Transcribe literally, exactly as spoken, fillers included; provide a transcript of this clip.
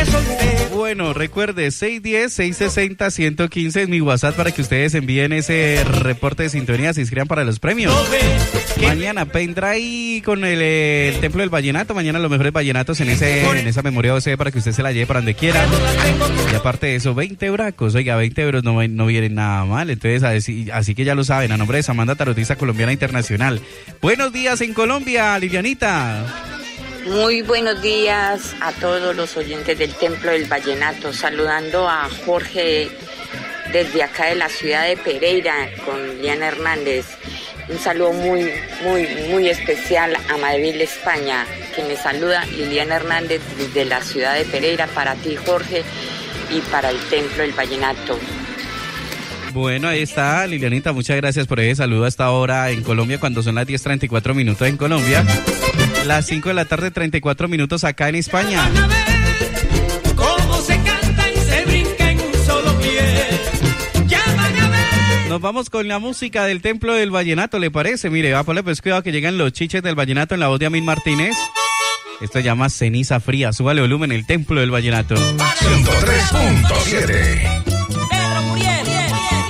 Bueno, recuerde, seis uno cero, seis seis cero, uno uno cinco es mi WhatsApp para que ustedes envíen ese reporte de sintonía, se inscriban para los premios. Mañana pendrive con el, el Templo del Vallenato, mañana los mejores vallenatos en ese en esa memoria O C para que usted se la lleve para donde quiera. Y aparte de eso, veinte euracos, oiga, veinte euros no, no vienen nada mal, entonces así, así que ya lo saben, a nombre de Samantha Tarotista Colombiana Internacional. Buenos días en Colombia, Lilianita. Muy buenos días a todos los oyentes del Templo del Vallenato, saludando a Jorge desde acá de la ciudad de Pereira con Liana Hernández. Un saludo muy, muy, muy especial a Madrid, España, que me saluda Liliana Hernández desde la ciudad de Pereira, para ti, Jorge, y para el Templo del Vallenato. Bueno, ahí está, Lilianita, muchas gracias por ese saludo hasta ahora en Colombia, cuando son las diez treinta y cuatro minutos en Colombia, las cinco de la tarde, treinta y cuatro minutos acá en España. Cómo se canta y se brinca en un solo pie. Nos vamos con la música del Templo del Vallenato, ¿le parece? Mire, va a ponerle pues cuidado que llegan los chiches del Vallenato en la voz de Amin Martínez. Esto se llama Ceniza Fría, súbale volumen, el Templo del Vallenato. ciento tres punto siete